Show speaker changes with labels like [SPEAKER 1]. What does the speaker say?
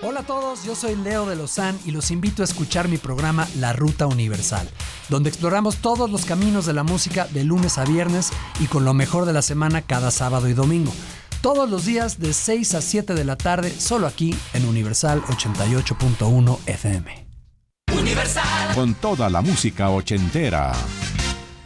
[SPEAKER 1] Hola a todos, yo soy Leo de Lozán y los invito a escuchar mi programa La Ruta Universal, donde exploramos todos los caminos de la música de lunes a viernes y con lo mejor de la semana cada sábado y domingo. Todos los días de 6 a 7 de la tarde, solo aquí en Universal 88.1 FM.
[SPEAKER 2] Universal. Con toda la música ochentera.